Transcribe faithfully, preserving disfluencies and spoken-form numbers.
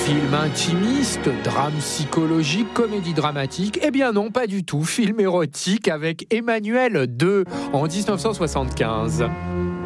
Film intimiste, drame psychologique, comédie dramatique? Eh bien non, pas du tout. Film érotique avec Emmanuel deux en dix-neuf cent soixante-quinze.